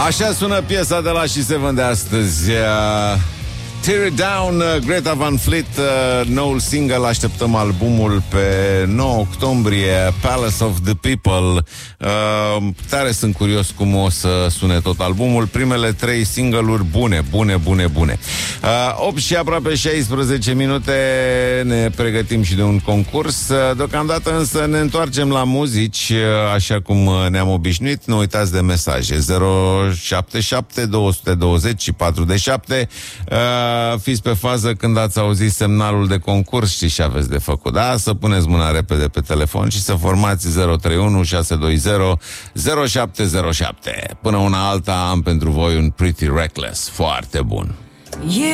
Așa sună piesa de la She7 de astăzi. Tear It Down, Greta Van Fleet, noul single, așteptăm albumul pe 9 octombrie, Palace of the People. Tare sunt curios cum o să sune tot albumul. Primele 3 single-uri bune. 8 și aproape 16 minute, ne pregătim și de un concurs. Deocamdată însă ne întoarcem la muzici, așa cum ne-am obișnuit. Nu uitați de mesaje 077 220 407. Fiți pe fază când ați auzit semnalul de concurs, știți ce aveți de făcut, da? Să puneți mâna repede pe telefon și să formați 031 620 0707. Până una alta am pentru voi un Pretty Reckless foarte bun.